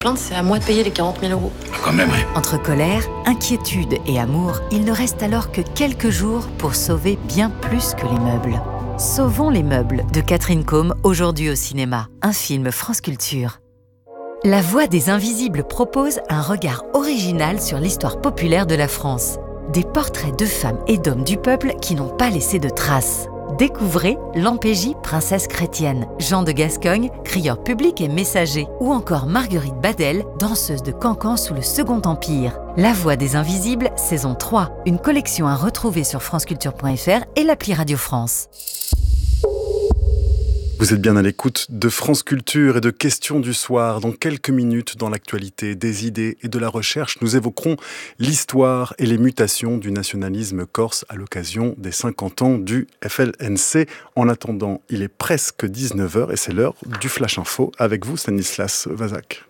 Plainte, c'est à moi de payer les 40 000 €. Quand même, oui. Entre colère, inquiétude et amour, il ne reste alors que quelques jours pour sauver bien plus que les meubles. Sauvons les meubles de Catherine Combe, aujourd'hui au cinéma. Un film France Culture. La Voix des Invisibles propose un regard original sur l'histoire populaire de la France. Des portraits de femmes et d'hommes du peuple qui n'ont pas laissé de traces. Découvrez Lampégie, princesse chrétienne, Jean de Gascogne, crieur public et messager, ou encore Marguerite Badel, danseuse de cancan sous le Second Empire. La Voix des Invisibles, saison 3, une collection à retrouver sur franceculture.fr et l'appli Radio France. Vous êtes bien à l'écoute de France Culture et de Questions du soir. Dans quelques minutes, dans l'actualité des idées et de la recherche, nous évoquerons l'histoire et les mutations du nationalisme corse à l'occasion des 50 ans du FLNC. En attendant, il est presque 19h et c'est l'heure du Flash Info avec vous, Stanislas Vazak.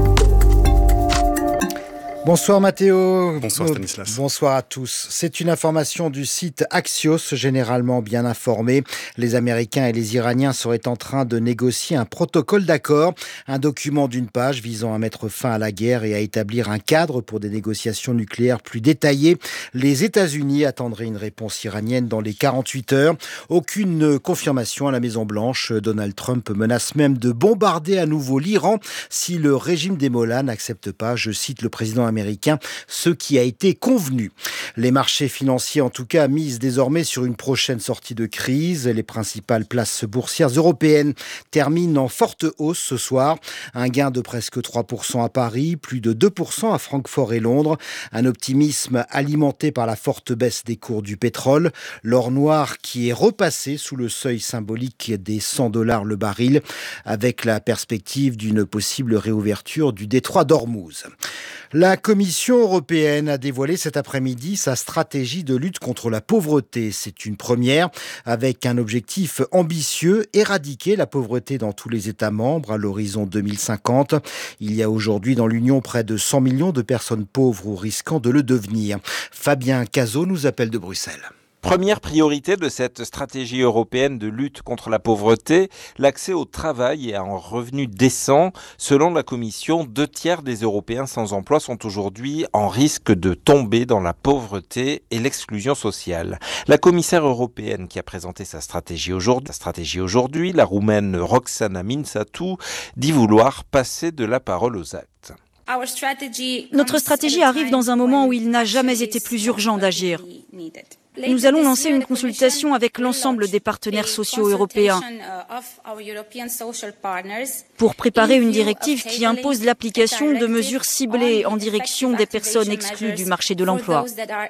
Bonsoir Mathéo. Bonsoir Stanislas. Bonsoir à tous. C'est une information du site Axios, généralement bien informé. Les Américains et les Iraniens seraient en train de négocier un protocole d'accord, un document d'une page visant à mettre fin à la guerre et à établir un cadre pour des négociations nucléaires plus détaillées. Les États-Unis attendraient une réponse iranienne dans les 48 heures. Aucune confirmation à la Maison-Blanche. Donald Trump menace même de bombarder à nouveau l'Iran si le régime des Mollahs n'accepte pas, je cite le président américain, ce qui a été convenu. Les marchés financiers, en tout cas, misent désormais sur une prochaine sortie de crise. Les principales places boursières européennes terminent en forte hausse ce soir. Un gain de presque 3% à Paris, plus de 2% à Francfort et Londres. Un optimisme alimenté par la forte baisse des cours du pétrole. L'or noir qui est repassé sous le seuil symbolique des $100 le baril, avec la perspective d'une possible réouverture du détroit d'Ormuz. La Commission européenne a dévoilé cet après-midi sa stratégie de lutte contre la pauvreté. C'est une première, avec un objectif ambitieux, éradiquer la pauvreté dans tous les États membres à l'horizon 2050. Il y a aujourd'hui dans l'Union près de 100 millions de personnes pauvres ou risquant de le devenir. Fabien Cazot nous appelle de Bruxelles. Première priorité de cette stratégie européenne de lutte contre la pauvreté, l'accès au travail et à un revenu décent. Selon la Commission, 2/3 des Européens sans emploi sont aujourd'hui en risque de tomber dans la pauvreté et l'exclusion sociale. La commissaire européenne qui a présenté sa stratégie aujourd'hui, la Roumaine Roxana Mințatu, dit vouloir passer de la parole aux actes. Notre stratégie arrive dans un moment où il n'a jamais été plus urgent d'agir. Nous allons lancer une consultation avec l'ensemble des partenaires sociaux européens pour préparer une directive qui impose l'application de mesures ciblées en direction des personnes exclues du marché de l'emploi.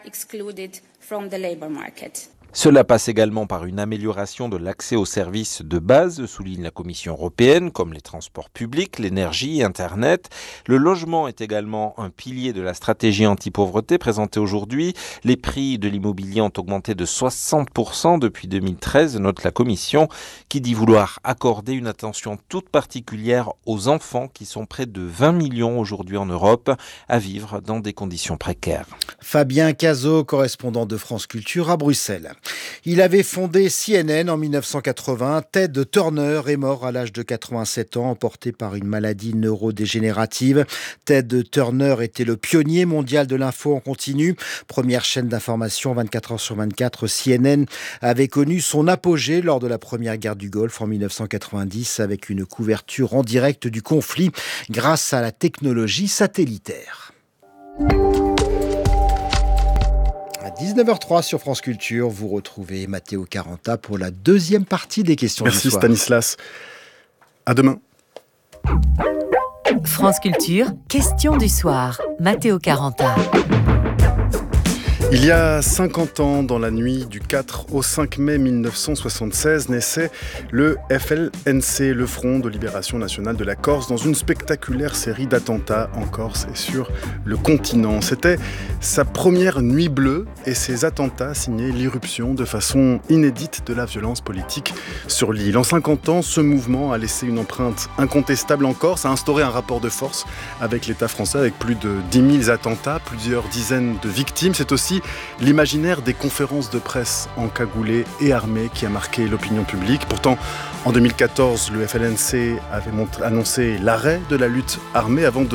Cela passe également par une amélioration de l'accès aux services de base, souligne la Commission européenne, comme les transports publics, l'énergie, Internet. Le logement est également un pilier de la stratégie anti-pauvreté présentée aujourd'hui. Les prix de l'immobilier ont augmenté de 60% depuis 2013, note la Commission, qui dit vouloir accorder une attention toute particulière aux enfants qui sont près de 20 millions aujourd'hui en Europe à vivre dans des conditions précaires. Fabien Cazot, correspondant de France Culture à Bruxelles. Il avait fondé CNN en 1980. Ted Turner est mort à l'âge de 87 ans, emporté par une maladie neurodégénérative. Ted Turner était le pionnier mondial de l'info en continu. Première chaîne d'information 24 heures sur 24, CNN avait connu son apogée lors de la première guerre du Golfe en 1990 avec une couverture en direct du conflit grâce à la technologie satellitaire. À 19h03 sur France Culture, vous retrouvez Matteo Caranta pour la deuxième partie des questions du soir. Merci Stanislas. À demain. France Culture, questions du soir. Matteo Caranta. Il y a 50 ans, dans la nuit du 4 au 5 mai 1976, naissait le FLNC, le Front de Libération Nationale de la Corse, dans une spectaculaire série d'attentats en Corse et sur le continent. C'était sa première nuit bleue et ces attentats signaient l'irruption de façon inédite de la violence politique sur l'île. En 50 ans, ce mouvement a laissé une empreinte incontestable en Corse, a instauré un rapport de force avec l'État français, avec plus de 10 000 attentats, plusieurs dizaines de victimes. C'est aussi l'imaginaire des conférences de presse encagoulées et armées qui a marqué l'opinion publique. Pourtant, en 2014, le FLNC avait annoncé l'arrêt de la lutte armée avant de